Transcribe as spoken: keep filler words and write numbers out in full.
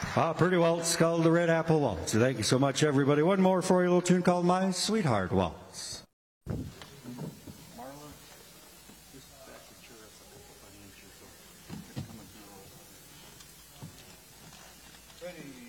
Ah, pretty well sculled the Red Apple Waltz. Thank you so much, everybody. One more for you, a little tune called My Sweetheart Waltz. Ready.